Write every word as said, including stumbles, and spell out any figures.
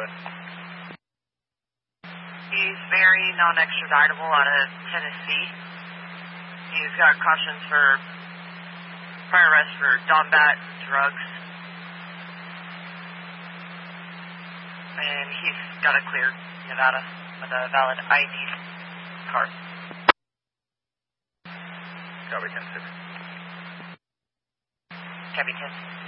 it. He's very non-extraditable out of Tennessee. He's got cautions for prior arrest for Dombat, drugs. And he's got a clear Nevada with a valid I D card. Copy ten six. Copy ten.